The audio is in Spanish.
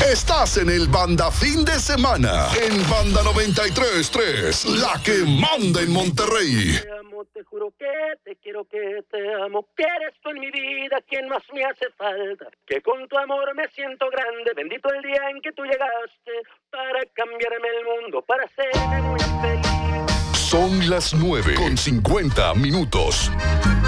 Estás en el Banda Fin de Semana. En Banda 93.3, la que manda en Monterrey. Te amo, te juro que te quiero, que te amo, que eres tú en mi vida quien más me hace falta, que con tu amor me siento grande, bendito el día en que tú llegaste para cambiarme el mundo, para hacerme muy feliz. Son las 9:50.